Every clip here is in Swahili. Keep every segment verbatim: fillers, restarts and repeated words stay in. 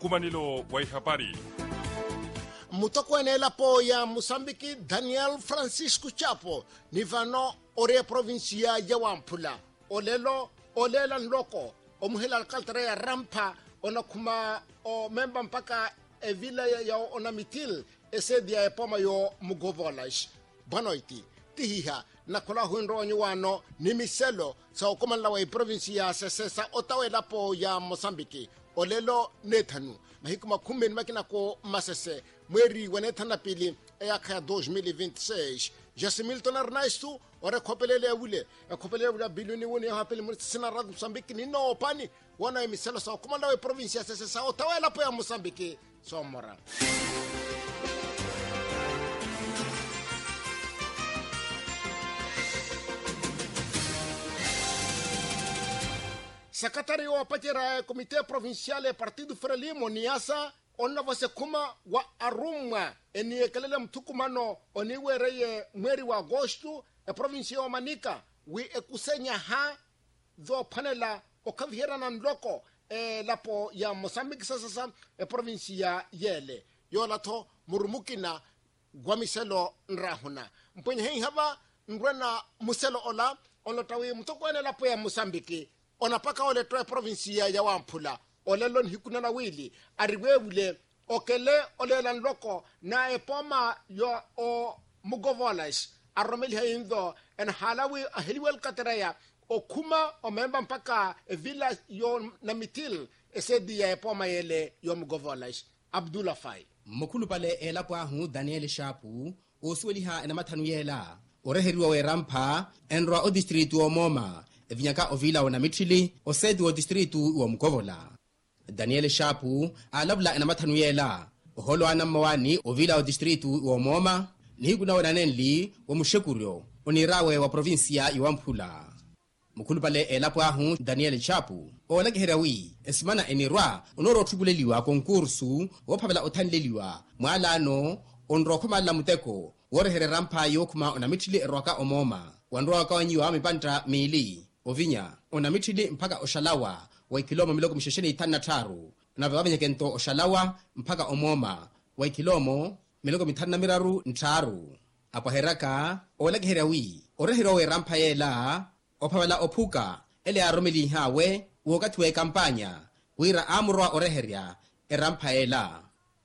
mkumanilo wa habari. Mutokwenela po ya Mosambiki Daniel Francisco Chapo ni vano ore provincia ya Wampula olelo olela nloko omuhela alcaltera ya Rampa onakuma o memba mpaka e vila ya, ya onamitil esedia epoma yo mugovolash banoiti tihiha na kola hundo nyuano ni miselo sa okomala wa provincia ya Sesesa otawela po ya Mosambiki olelo netanu mahikuma kumeni makina ko masese mweri wanethana pili eyaka dois mil e vinte e seis Jasimilton Ernesto ore kopelele ule kopelele ule bilioni woni hapeli msina rad Mosambiki ni no pani wana emiselo sa komanda wa provincia ya Sesesa otawela po ya Mosambiki somora. Secretary wa patira Komite Provinciale Partido Frelimo Niasa onna vase kuma wa arumwa eni ekelele mtukumano oniwereye mweri wa Agosto e provincia wa Manica wi ekusenya ha dho panela okaviera na ndoko e lapo ya Mozambique sasa e provincia yele yolato murumukina gwamiselo nrahuna mpenye hei hava ngwena muselo ola onotawi mtukwane lapo ya Mozambique onapaka ole toa provincia ya Wampula olelon hikunana wili ariwewule okele olelan loko na epoma yo o mugovolash aromeli hindo en halawi ahiliwel kateraya okuma o memba mpaka villa yo namitil esedia epoma yele yo mugovolash Abdullah Fai mukulu pale elapo ahu Daniel Shapu osueliha ena mathanu yela oreheriwa we Rampa enroa o district o Moma vinyaka ovila wana mitili osedi wa distritu wa Mkovola. Daniel Shapu alabla ena mathanu yela oholo ana mawani ovila wa distritu wa Moma nihiguna wana nenli wa Mushekurio onirawe wa provincia ya Wampula. Mukulu pale elapo ahu Daniel Shapu olagi herawi esimana enirwa onoro tubuleliwa konkursu wapabela otanleliwa mwalano onrokomala muteko worehere Rampa yokuma onamitili eroka omoma wanroka wanyiwa mipanta mili ovinya onamitili mpaka Oshalawa wa kilomo miloko mshesheni itana taru na vavanya kento Oshalawa mpaka Omoma wa kilomo miloko mitana miraru ntaru apa heraka olagi herawi orehero we Rampa yela opawala opuka ele aromeli hawe wakati wa kampanya wira amurwa oreheria e Rampa yela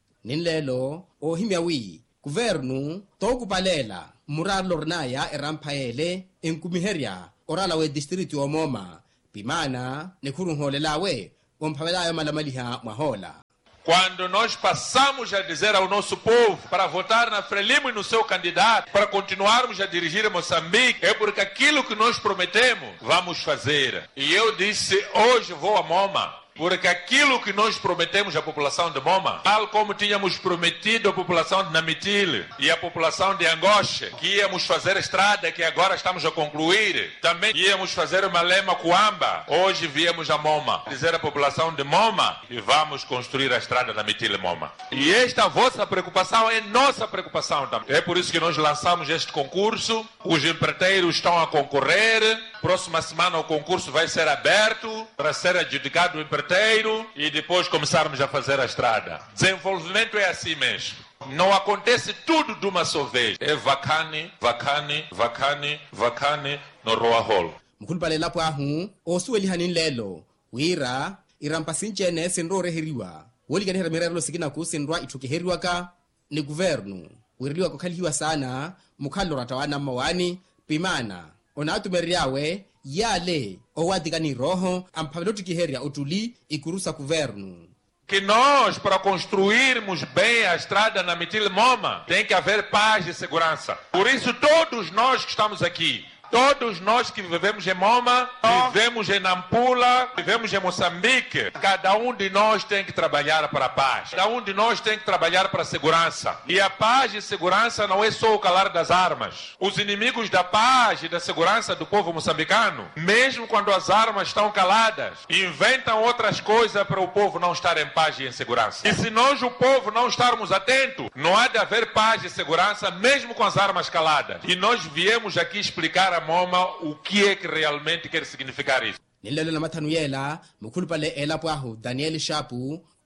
ninlelo ohimyawi guvernu tokupalela muralo rnaya e Rampa yele enkumiheria orala we district wa Moma pimana nekurunholelawe ompavelayo malamaliha mwahola. Quando nós passamos a dizer ao nosso povo para votar na Frelimo e no seu candidato, para continuarmos a dirigir Moçambique, é porque aquilo que nós prometemos, vamos fazer. E eu disse, hoje vou a Moma, porque aquilo que nós prometemos à população de Moma, tal como tínhamos prometido à população de Namitil e à população de Angoche, que íamos fazer a estrada que agora estamos a concluir, também íamos fazer uma Lema Coamba, hoje viemos a Moma, dizer à população de Moma e vamos construir a estrada Namitil e Moma. E esta vossa preocupação é nossa preocupação também. É por isso que nós lançamos este concurso, os empreiteiros estão a concorrer, próxima semana o concurso vai ser aberto para ser adjudicado o empreiteiro e depois começarmos a fazer a estrada. Desenvolvimento é assim mesmo. Não acontece tudo de uma só vez. É vacane, vacane, vacane, vacane no roahol. Mukulu pale lapo ahu osueli hanin lelo wira irampasinchene senro reheriwa woli ganera merero sigina ku senro itukiheriwa ka ni guvernu wiriliwa kukhaliwa sana mukhalo ratawana mawani pimana onatu meriawe yale owadikani roho ampavlotikiheria otuli ikurusa governo. Que nós, para construirmos bem a estrada na Namitil Moma, tem que haver paz e segurança. Por isso todos nós que estamos aqui, todos nós que vivemos em Moma, vivemos em Nampula, vivemos em Moçambique, cada um de nós tem que trabalhar para a paz. Cada um de nós tem que trabalhar para a segurança. E a paz e segurança não é só o calar das armas. Os inimigos da paz e da segurança do povo moçambicano, mesmo quando as armas estão caladas, inventam outras coisas para o povo não estar em paz e em segurança. E se nós, o povo, não estarmos atentos, não há de haver paz e segurança mesmo com as armas caladas. E nós viemos aqui explicar a Moma o que é que realmente quer significar isso. Nilelo na mathanu yela mukulu pale elapo ahu Daniel Shapu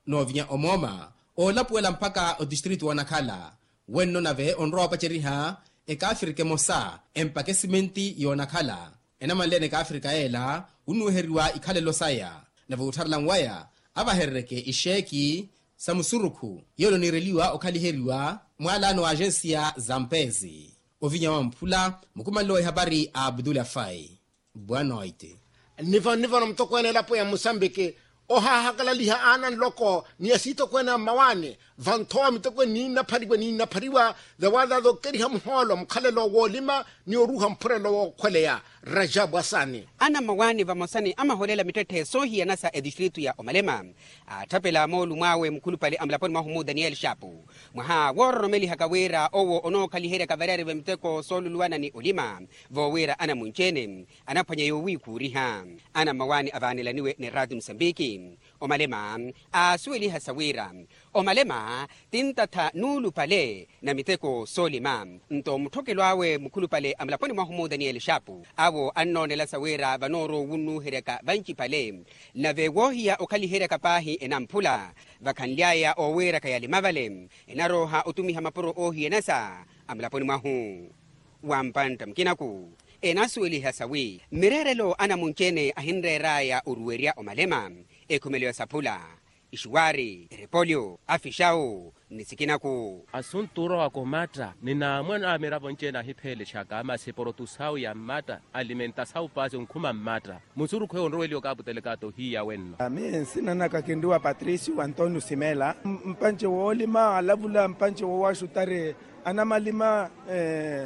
no vinya omoma o lapuela mpaka o district wa Nakala wenno nave onroa pacheriha e ka Afrika mosa empake simenti yo Nakala ena malene ka Afrika ela unuheriwa ikhalelo saya nave utharlang waya abaherreke isheki samusuruku yolo nireliwa okaliheriwa mwalano agensia Zampezi ovinya wa mpula mukumalo e habari Abdul Afai bwanoite niva niva no mtokwene lapo ya Mosambike oha hakala liha anan loko ni asito kwena mawane vantoa mitokwe ni na pariwa ni na pariwa the wada do keri hamholo mkhalelo wolima ni oruha mprelo kwelea Rajabu Asani ana mawane vamosani ama holela mitete sohi ya nasa edistritu ya Omalema atapela molu mawe mkulu pale amlaponi mahumu Daniel Shapu mwaha woro meli hakawera owo ono kalihere kavarere vemteko soluluana ni olima vowera ana munchene anapanya yowi kuriha ana mawane avanela niwe ni Radio Msambiki Omalema asueli hasawira Omalema tintata nulu pale na miteko solima nto mtokelwawe mkulu pale amlaponi mahumu Daniel Shapu awo annonela sawera vanoro wunu hereka banchi pale na vewohia okali hereka pahi enampula vakanliaya owera kayali mavale enaroha utumiha mapuro ohi enasa amlaponi mahu wampanta mkinaku enasueli hasawi mirerelo ana munchene ahinreraya uruweria Omalema ekumelio sapula Ishwari, Repolio, Afishao, Nisikinaku. Asunturo wa komata, nina mwana amirabo nchena hipele chaka ama seporotu sao ya mata, alimenta sao pasi unkuma mata. Musuru kwe onroelio kapu telekato hii ya wenu. Ami sina nakakindua Patricio Antonio Simela. Mpanche wa olima, alavula mpanche wa washu tare, anamalima, eh,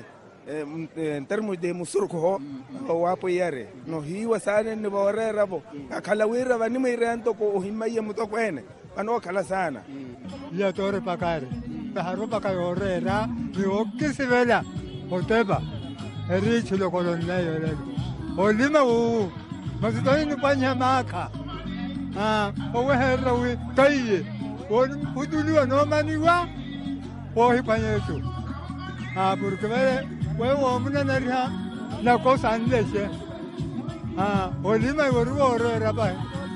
en termos de musurko wapo yare no hiwa sana ni borera bo akalawira bani miranto ko himaye mutoko ene ano kala sana ya tore pakare baharo pakayorera ni okisivela oteba eri chulo kolonne yore olima u masitoi ni panya maka ah oweherra wi taye won pudulu no maniwa o hipanyetu ah porque vale wewe mna nariha na kosa anleshe ah olima woruoro rabai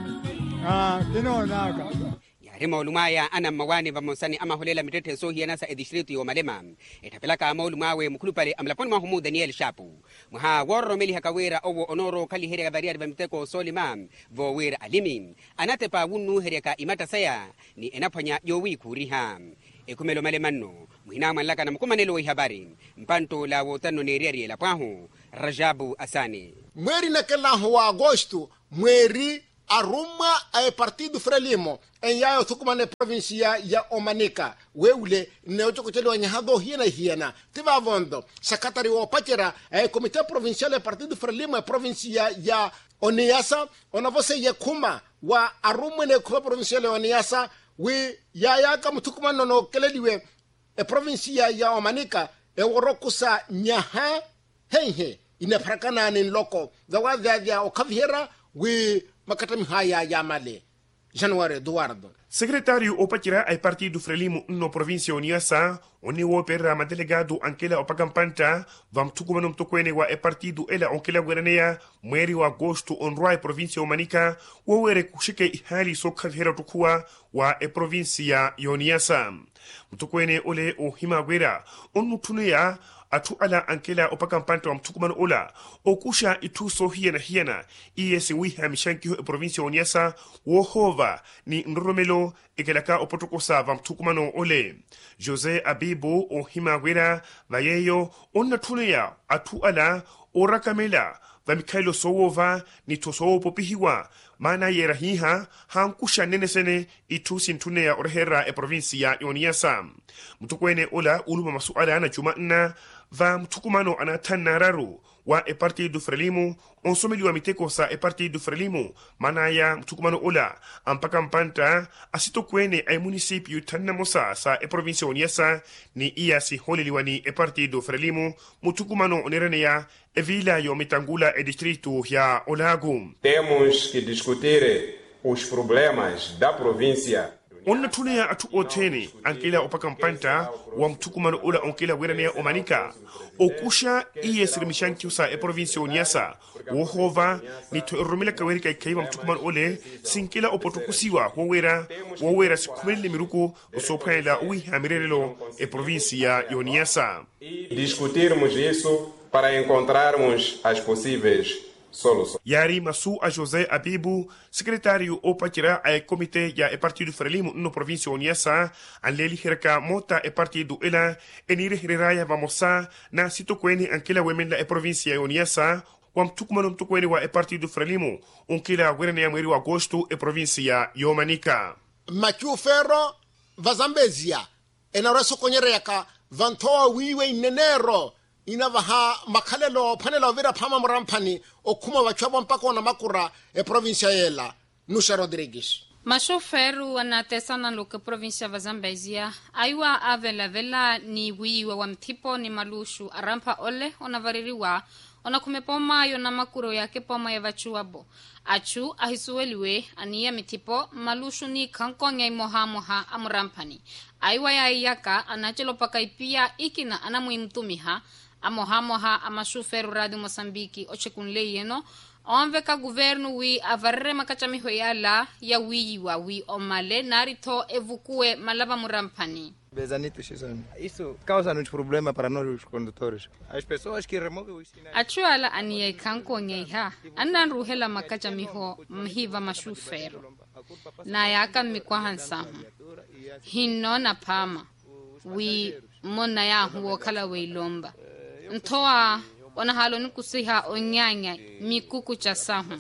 ah kino naka yarima olumaya ana mawane vamosani ama holela mitete sohi nasa edistritu ya Omalema etapelaka ama olumawe mkulu pale amlaponi mahumu Daniel Shapu mha woro meli hakawera owo onoro kali hereka variari vamteko solima vowera alimi anatepa wunu hereka imata saya ni enapanya yowi kuriha ekumelo malemano muhina malaka na mkumanelo wa habari mpanto la wotano neriari la pahu Rajabu Asani mweri nakela wa agosto mweri aruma a partido Frelimo enyayo tukumane provincia ya Omanika weule neochokotelo nyahado hiena hiena tivavondo sakatari wa pachera a comité provincial ya partido Frelimo a provincia ya Oniasa onavose ya kuma wa aruma ne kuma provincial ya Oniasa we yaya kama tukumano no keleliwe e provincia ya Omanika e worokusa nyaha henhe inaparakana ni loko zawadha ya okavihera we makatami haya ya male January Eduardo Secretário opatira ai partido Frelimo no província Oniasa oni wo perra ma delegado ankela opakampanta vam tukuma nom tokwene wa e partido ela onkela gweranea mweri wa agosto onroi província Omanika wo were kushike ihali sokhavera tukua wa e província Oniasa mtokwene ole o himagwera onutuneya atu ala ankela opakampanta wa mtukumano ola okusha ituso hiena hiena iyesi wiha mishankiho e provincia Oniasa wohova ni nromelo ekelaka opotokosa va mtukumano ole Jose Abibu o himagwera vayeyo onnatuneya atu ala orakamela va Mikhailo Sowova ni tosowo popihiwa mana yera hiha hankusha nenesene itusi ntuneya orehera e provincia Oniasa mtukwene ola uluma masuala na Jumanna va mtukumano anatanararu wa e partido Frelimo onsomeli wa miteko sa e partido Frelimo manaya mtukumano ola ampaka mpanta asito kwene ay municipio tannamosa sa e provincia Oniasa ni iasi holeliwani e partido Frelimo mtukumano oneranea e vila yo mitangula e distrito ya Olago. Temos que discutir os problemas da província. onna tuneya atu otene ankela opakampanta wa mtukumano ula onkela weranea omanika okusha iye sirimishankiusa e provinsia oniasa wohova ni to romela kaweri kai kai mtukumano ole sinkela opotokusiwa wowera wowera sikumele miruko osophaela ui hamirelo e provinsia oniasa. Discutirmos isso para encontrarmos as possíveis soluções. Yari Masu a José Abibu, secretário opatira a Comitê ya e Partido Frelimo no província Oniasa, anleli herka mota e Partido ela enire hiraya vamosa na situkwene ankela wemenda e província Oniasa, wa mtukumano mtukwene wa e Partido Frelimo, unkila werene ya mweri wa agosto e província Yomanika. Machu Ferro vazambezia enaraso konyereka vantoa wiwe inenero inavaha makhalelo phanelo vira phama murampani okhuma vachwa mpaka na makura e provincia yela Nusha Rodrigues. Mashoferu wanatesana loka provincia va Zambezia aiwa avela vela ni wiwa wa mtipo ni malushu arampa ole onavaririwa ona kumepoma yo na makuro yake poma ya vachuabo achu ahisueliwe aniya mitipo malushu ni kankonya imoha moha amurampani aiwa ya iyaka anachelo pakaipia ikina anamuimtumiha amoha moha amashuferu radio Mosambiki ochekunle yeno onveka governo wi avarre makachamiho yala ya wi wa wi omale narito evukue malava murampani. Bezanito xizano. Isso causa um problema para nós os condutores. As pessoas que removem os sinais. Achuala aniye kanko ngeha andan ruhela makachamiho mhiva mashuferu. Na yaka mikwa hansahu. Hinno na pama. Wi mona ya huo kala weilomba. Ntoa ona halo nukusiha onyanya mikuku cha sahu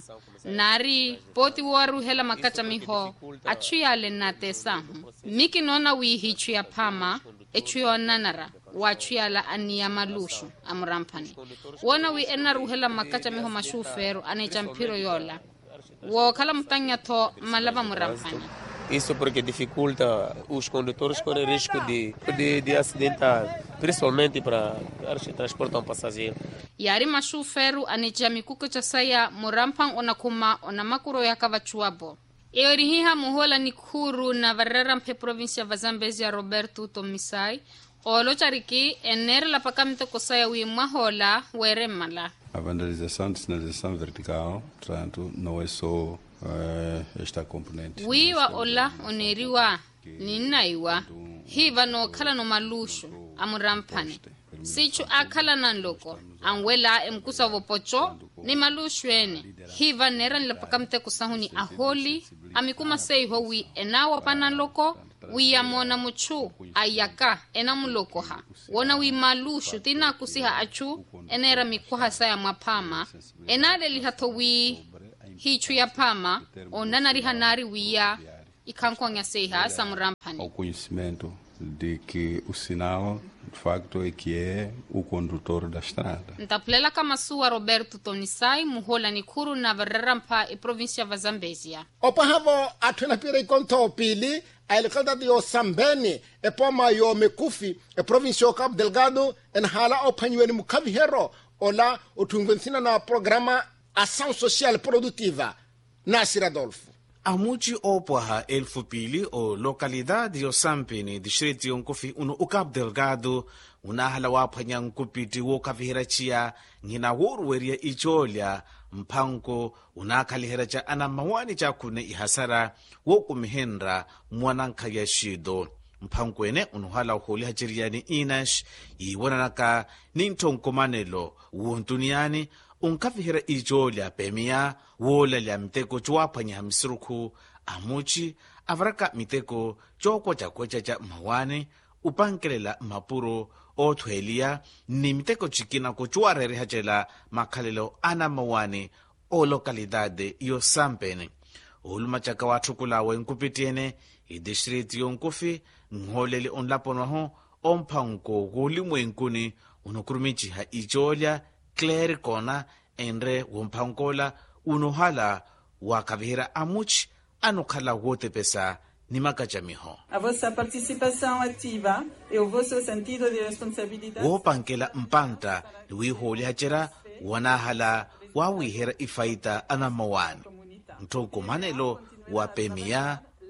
nari poti waru hela makacha miho achuyale nate sahu miki nona wi hichu ya pama echuyo nanara wachuyala aniya malushu amurampani wona wi enaru hela makacha miho mashuferu ane champiro yola wo kala mutanya to malava murampani. Isso porque dificulta os condutores correm risco de, de, de acidentar, principalmente para os que transportam passageiros. Yari mashuferu anejami kuko chasaya morampang onakuma onamakuro yakavachuabo. Eorihiha muhola ni kuru na vararampe provincia va Zambezia Roberto Tomisai, olo chariki ener la pakamito kosaya wi mahola weremala. A vandalização de sinalização vertical, portanto, não é só Uh, esta componente. Wiwa ola oneriwa ninaiwa hiva no kala no malushu amurampani sichu akala nan loko anwela emkusa vopocho ni malushu ene hiva neran lapakamte kusahuni aholi amikuma sei howi enawa panan loko wi amona muchu ayaka enamuloko ha wona wi malushu tina kusiha achu enera mikuha saya mapama enade lihato wi hichu ya pama onanari hanari wiya ikankonya seha samurampani. O conhecimento de que o sinal de facto é que é o condutor da estrada. Ntaplela kama suwa Roberto Tonisai muhola ni kuru na vararampa e provincia va Zambezia. Opa havo atuna pire konto pili ailkalda dio sambeni e poma yo mekufi e provincia o Cabo Delgado en hala opanyweni mukavi hero ola otungwensina na programa Ação Social Produtiva. Nasir Adolfo. Amuchi opoha El Fupili o localidade o Sampini, distrito Yonkofi, uno o Cabo Delgado, una halawapanya nkupiti wo kavihirachia, ngina woruweria icholia, mpango, una kalihiracha ana mawani chakune ihasara, wo kumihendra, mwananka ya shido. Mpango ene unuhala uholi hachiriani inash, iwananaka nintonkomanelo, uontuniani, unkavihira ijolia pemia wola lya miteko chuapanya hamisiruku amuchi avaraka miteko choko chakwecha cha mawane upankelela mapuro othwelia ni miteko chikina kuchuarere hachela makhalelo ana mawane o localidade yo Sampene uluma chaka wathukula wenkupitiene idistrict yonkofi ngholeli onlaponwaho omphanko golimwenkuni unokurumichiha ijolia Claire Kona enre wompankola unohala wakavihira amuchi anokhala wote pesa ni makachamiho. A vossa participação ativa e o vosso sentido de responsabilidade. Wopankela mpanta wiiholi hachera wanahala wawihira ifaita anamawani. Ntonkomanelo wapemia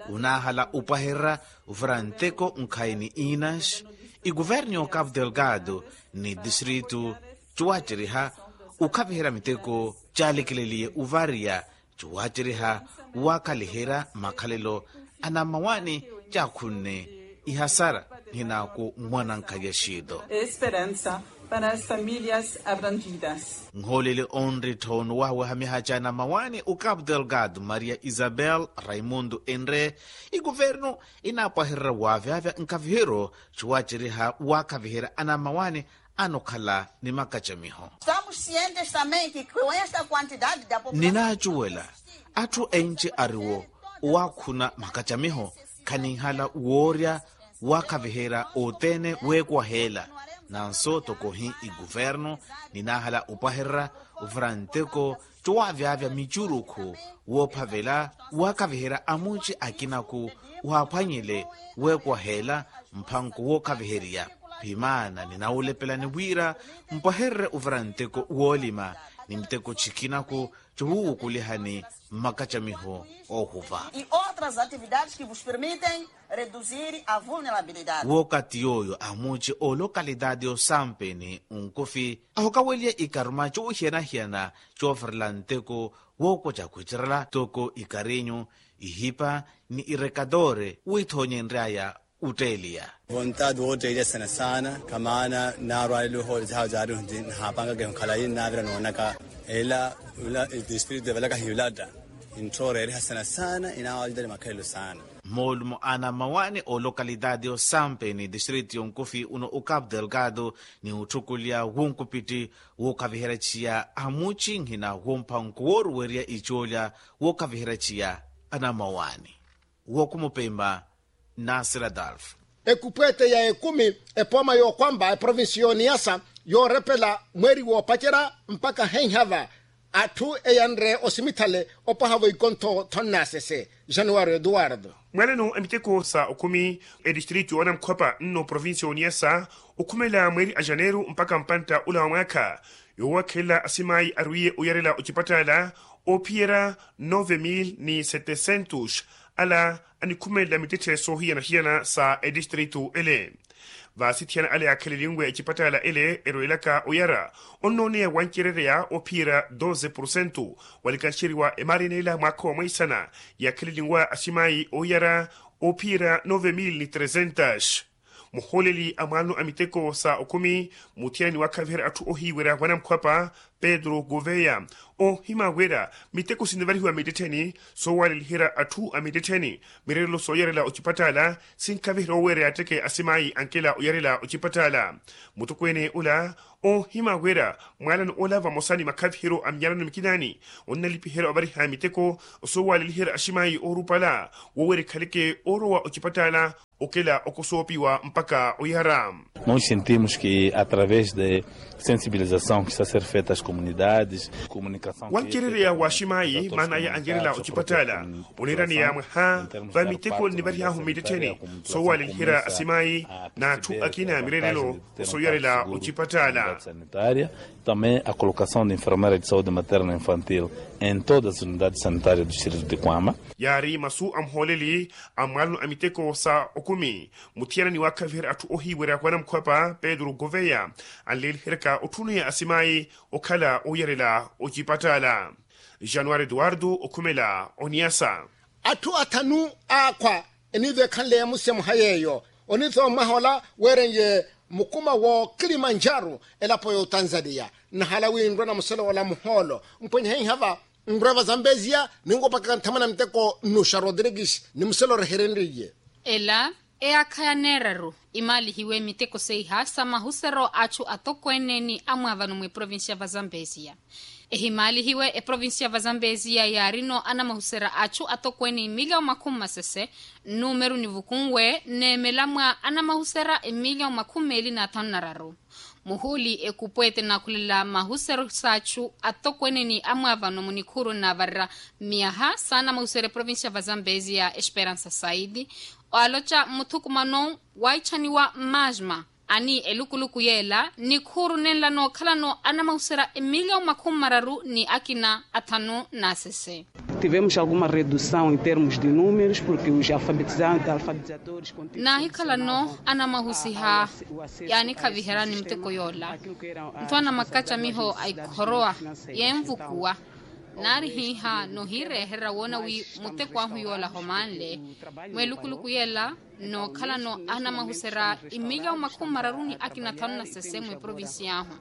unahala upahera uvranteko nkhaini inas i guvernio Cabo Delgado ni distrito chuachiriha ukhavihera miteko chalekeleliye uvaria chuachiriha wakalihera makhalelo anamawani chakhunne ihasara hinaku mwanankhaya shido esperança para as famílias abrangidas. Ngholele onri thono wawe hamihachana mawani u Cabo Delgado Maria Isabel Raimundo Enre i governo inapahirra wavyavya nkavihero chuachiriha wakavihera ana mawani anokhala ni makachamiho. Estamos cientes também que com esta quantidade da população ninachuwela athu enche ariwo wakhuna makachamiho kanihala uorya wakavihera otene wekwahela nanso tokohi i governo ninahala upahirra uvranteko chuwavyavya michurukhu wophavela wakavihera amuchi akinaku waphwanyele wekwahela mphanku wokaviheriya phimana ninawulepela niwira mpaherre uvranteko wolima nimteko chikinaku chuwukulihani makachamiho ohuva e outras atividades que vos permitem reduzir a vulnerabilidade. Wokati yoyo amuchi o localidade o Sampeni unkofi ahokawelia ikaruma cho hiena-hiena cho verlanteko woko cha kuchirala toko ikarinyo ihipa ni irekadore uithonye nraya utelia vontade wotelia sana sana kamana narwalilu ho zahajaru ndin hapanga ke khalayin navira nonaka ela ula district de velaka hiulada intore sana sana inawajidali makelo sana molmo ana mawani o localidade o Sampeni distrito yonkofi uno o Cabo Delgado ni utukulia wonkupiti wokaviherachia amuchi ngina wompankuoru weria icholia wokaviherachia ana mawani wokumupemba Nasir Adolf. Ekupete ya ekumi epoma yo kwamba e provincio Niassa yo repela mweri wo pachera mpaka henhava atu eyanre osimitale opahavo ikonto tonnasese Januário Eduardo. Mwalano amiteko sa okumi e distrito wana mkopa nno provincio Niassa okumela mweri a janeiro mpaka mpanta ula mwaka yo wakela asimai aruye uyarela uchipatala opiera nove mil ni setecentos ala anikumela mitete sohiana hiana sa e distrito ele. Vasitiana ale akelilingwe echipatala ele eroelaka oyara onone wankirerea opira doze por ciento walikanshiriwa emarinela mwako mwisana ya kelilingwa asimai oyara opira nove mil ni trezentas. Muholeli amano amiteko sa okumi mutiani wakavera atu ohiwera wanamkwapa Pedro Gouveia o himawera miteko sinevariwa medeteni so walilihira atu amedeteni mirelo so yarela uchipatala sinkavira were ateke asimai ankela uyarela uchipatala mutukwene ula o himawera mwalan ola vamosani makavhiro amyarano mikidani onnalipihero abari hamiteko so walilihira asimai orupala wowere kaleke orowa uchipatala okela okosopiwa mpaka uyara. Nós sentimos que através de sensibilização que está a ser feita às comunidades, comunicação wankirere ya washimai mana ya angerela uchipatala onirani ya mha vamiteko nibari hahu medeteni so walilihira asimai na tu akina mirelelo so yarela uchipatala sanitária, também a colocação de enfermeira de saúde materna infantil em todas as unidades sanitárias do distrito de Kwama. Yari masu amholeli amalno amiteko sa okumi mutiana ni wakavira atu ohiwera kwa namkwapa Pedro Gouveia alil hirka otunuya asimai okala oyarela uchipatala. Januário Eduardo okumela Oniassa. Atu atanu akwa enive kanle ya musemu hayeyo onitho mahola werenye mukuma wo Kilimanjaro elapo Tanzania na halawi ngrona muselo wala muholo mpenye hei hava ngrava Zambezia ningo paka tamana mteko Nusha Rodrigues ni muselo reherenriye ela e akayanerero imali hiwe miteko sei hasa mahusero achu atokweneni amwavano mwe provincia va Zambezia. Ehimali hiwe e provincia va Zambezia ya rino ana mahusera achu atokweni milia makuma sese numeru ni vukungwe ne melamwa ana mahusera emilia makumeli na tanararo. Muhuli e kupwete na kulila mahusero sachu atokweni ni amwavano munikuru na varra miaha sana mahusere provincia va Zambezia Esperança Saidi. Alocha mutukumano waichaniwa majma ani elukuluku yela ni khuru nenla no khala no ana mausera emilhão makumi mararu ni akina atanu na sese. Tivemos alguma redução em termos de números, porque os alfabetizantes, alfabetizadores... Na hikala no ana mahusiha, yani kavihera ni mteko yola. Mtuana makacha miho aikoroa, ya mvukua. Nari hiha no hire hera wona wi muteko ahu yola homanle. Mwelukuluku yela no kala no ana mahusera imilhão makumi mararu ni akina tanu na sese mwe provinsi ahu.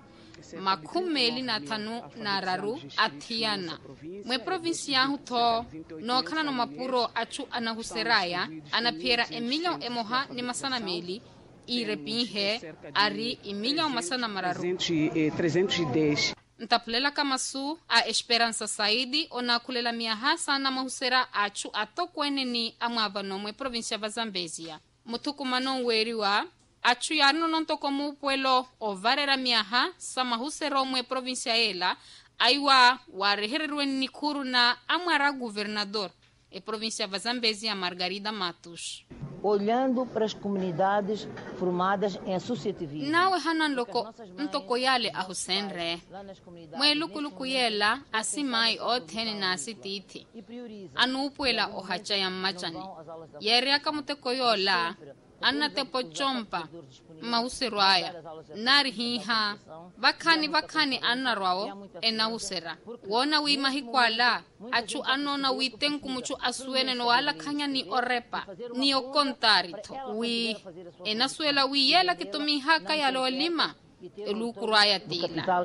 Makumi na tanu na raru atiana. Mwe provinsi yahu to no kana no mapuro achu anahuseraya anapiera emilhão emoha ni masana meli irepinhe ari emilhão masana mararu. trezentos e dez. Ntapulela kamasu a Esperança Saidi ona kulela miaha sana mahusera achu atokwene ni amwava no mwe provinsi ya Zambezia. Mutukumano weriwa achu yarno non tokomu puelo o varera miaha sama husero mwe provincia ela aiwa warehererwe nikuru na amara governador e província de Zambezia Margarida Matos. Olhando para as comunidades formadas em associativismo. Nawe hanan loko ntokoyale a Husenre. Mwe luku luku yela asimai o tene na sititi. Anu puela o hachaya machani. Yere akamute koyola. Anna te pochompa mausirwaya nari hiha bakani bakani anna rwao ena usera wona wi mahikwala achu anona wi tenku muchu asuene no ala kanya ni orepa ni okontarito wi ena suela wi yela kitomi haka ya lo lima elukurwaya tila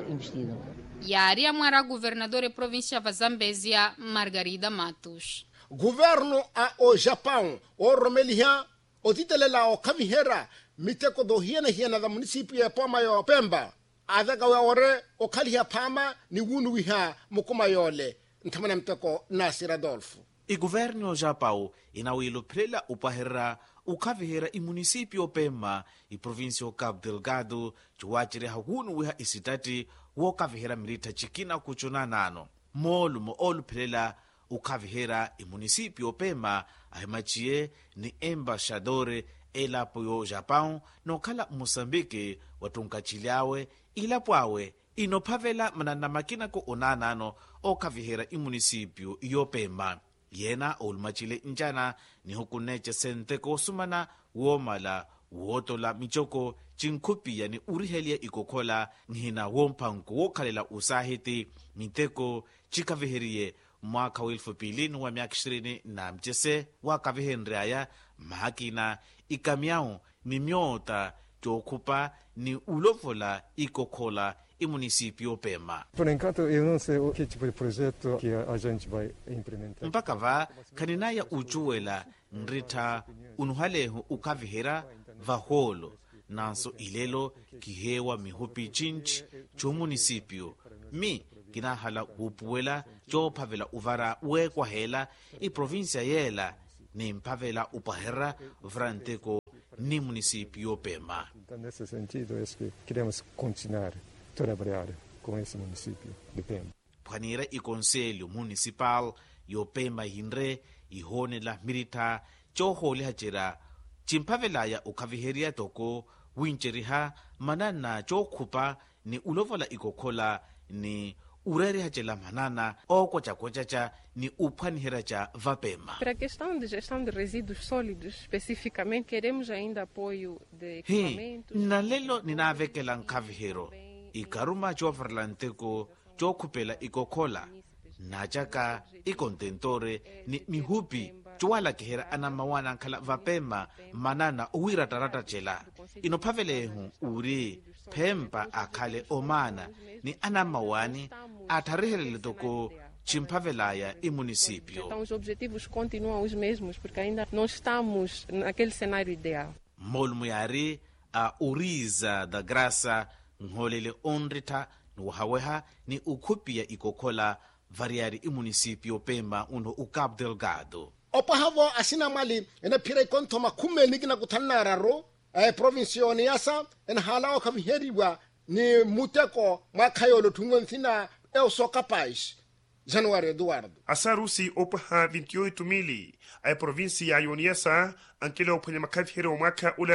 yari amara governador província de Zambezia Margarida Matos. Governo a o Japão o Romelia o titelela o kavihera miteko do hiena hiena da município ya Poma yo Pemba adaka wa ore o kaliha pama ni wunu wiha mukuma yole ntamana mteko Nasir Adolfo. I governo Japão inawilo prela upahera o kavihera i município Pemba i província Cabo Delgado chuachire hagunu wiha isitati wo kavihera milita chikina kuchuna nano molu mo olu prela o kavihera i município Pemba ahimachie ni embaixadore ela poyo Japão no kala Moçambique watunkachiliawe ila pwawe inopavela manana makina ko onanano o kavihera i município yo Pemba yena olmachile njana ni hukuneche sente ko sumana womala wotola michoko chinkhupi yani urihelia ikokhola ngina wompanku wokhalela usahiti miteko chikaviherie mwaka wa elfu mbili wa miaka ishirini na mchese wa kavihenri aya mahakina ikamiao ni myota tokupa ni ulovola ikokhola i município Pemba. Por enquanto eu não sei o que tipo de projeto que a gente vai implementar. Mpaka va kaninaya ujuela nrita unuhalehu ukavihera vaholo nanso ilelo kihewa mihupi chinchi cho município mi kinahala upuela cho pavela uvara uekwa hela i província yela ni mpavela upahera vranteko ni município Pemba. Então, nesse sentido, é que queremos continuar a trabalhar com esse município de Pemba. Panira i conselho municipal yo Pemba hinre i hone la mirita cho hole hachera chimpavelaya ukaviheria toko wincheriha manana cho khupa ni ulovola ikokhola ni urere hachela manana oko chakochacha ni uphanihera cha vapema. Para a questão de gestão de resíduos sólidos, especificamente, queremos ainda apoio de equipamentos. Na lelo ninavekela nkavihero ikaruma cho verlanteko cho khupela ikokhola nachaka ikontentore ni mihupi chuala kihera ana mawana khala vapema manana uwira tarata chela inophavelehu uri Pemba akhale omana ni ana mawani atarihelele toko chimpavelaya i município. Então os objetivos continuam os mesmos porque ainda não estamos naquele cenário ideal. Molmuyari a uriza da graça ngholele onrita nuhaweha ni ukhupia ikokhola variari i município Pemba uno u Cabo Delgado. Opahavo asina mali ena pira konto makume nikina kutanararo e provincio niasa en halao kaviheriwa ni muteko makayolo tungonthina eu sou capaz. Januário Eduardo. A Sarusi opaha vinte e oito mili a província ya Yoniasa ankele opanya makaviheri wa mwaka ula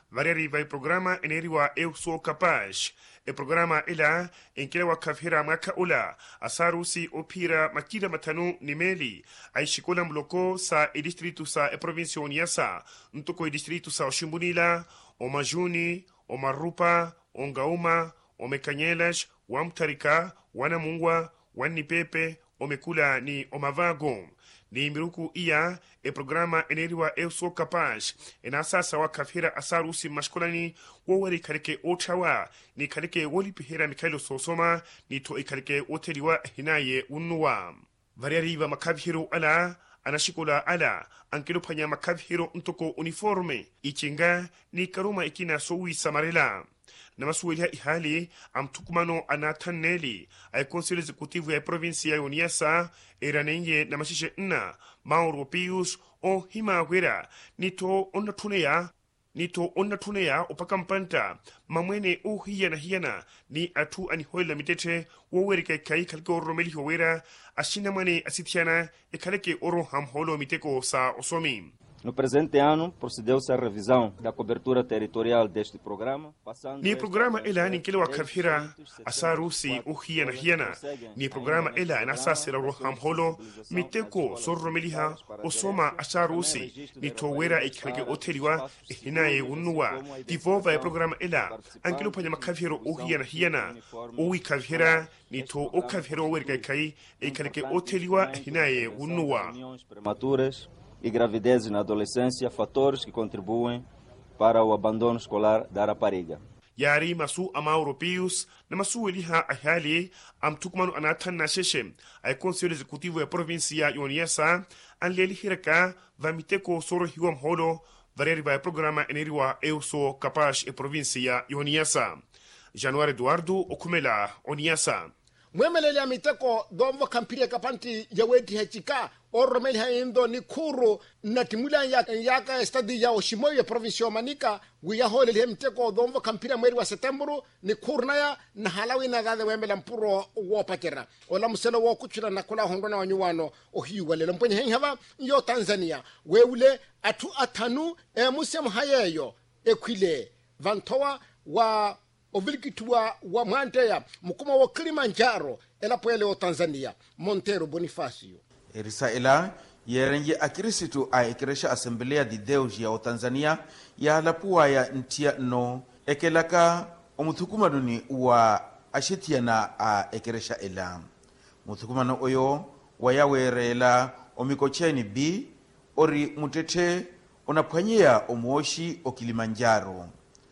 variari vai programa eneriwa Eu Sou Capaz. E programa ila enkile wa kafhira mwaka ula asarusi opira makida matanu nimeli aishikola mloko sa e distritu sa e provinsia Niassa ntoko e distritu sa Oshimbunila o Majuni o Marupa o Ngauma o Mekanyelas wa Mtarika wana Mungwa wani Pepe o Mekula ni o Mavago ni miruku iya e programa eneriwa Eu Sou Capaz ena sasa wa kafhira asarusi mashkolani wawari karike ochawa ni karike woli pihira Mikailo Sosoma ni to ikarike oteriwa hinaye unuwa variari va makabhiro ala anashikola ala ankilo panya makabhiro ntoko uniforme ichinga ni karuma ikina sowi samarela na masuweli ihali amtukumano anataneli ay Conselho Executivo ya provinsia ya Niassa eranenye na mashishe nna Mauro Pius o himawera nito onatuneya nito onatuneya opakampanta mamwene o hiyana hiyana ni atu anihoela mitete wowerika kai kalke oromeli howera ashina mane asitiana e kaleke oro hamholo miteko sa osomi. No presente ano, procedeu-se à revisão da cobertura territorial deste programa, passando... Ni programa ela ni kile wakafhira asarusi uhiana hiana ni programa ela nasasira roham holo miteko sorromeliha osoma asarusi ni towera ikhaleke oteriwa hinaye unwa divova e programa ela ankilo panya makafhiro uhiana hiana uwi kafhira ni to okafhiro werika kai ikhaleke oteriwa hinaye unwa prematuras e gravidez na adolescência, fatores que contribuem para o abandono escolar da rapariga. Yari masu Mauro Pius na masu eliha ahali amtukmanu anatan na sheshe ay Conselho Executivo ya provinsia ya Niassa anleli hiraka vamiteko soro hiwam holo variari vai programa eneriwa Eu Sou Capaz e provinsia ya Niassa. Januari Eduardo Okumela Niassa. mwemelele amiteko domvo kampire kapanti yaweti hechika oromeli haindo ni kuru na timula yaka, yaka estadi ya Oshimoyo provincio Manica guya hole le miteko domvo kampire mweri wa Setembro ni kuru na ya na halawi na gade wemela mpuro wopakera ola muselo wo kuchira na kula hongona wanyuwano ohiwa le mponye henhava yo Tanzania weule atu atanu e musem hayeyo ekwile vantoa wa ovilikituwa wa mwanteya mukuma wa Kilimanjaro elapoele o Tanzania Montero Bonifacio erisa ela yerenye akirisitu a ekeresha Assembleia de Deus ya o Tanzania ya lapua ya ntia no ekelaka omuthukumanuni wa ashitiana a ekeresha ela muthukumano oyo wayawerela omikocheni b ori mutete onaphwanyia omuoshi o Kilimanjaro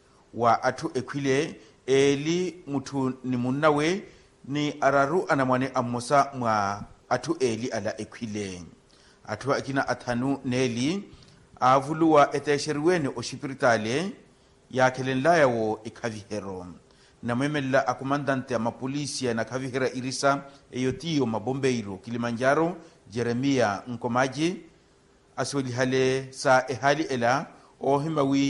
wa atu ekwile eli mutu ni munawe ni araru anamwane amosa mwa atu eli ala ekwile atu akina athanu neli avuluwa etesheriwene o shipiritale ya kelenlaya wo ikavihero na mwemela akomandante ya mapolisi na kavihera irisa eyotiyo mabombeiro Kilimanjaro Jeremia Nkomaji asweli hale sa ehali ela o himawi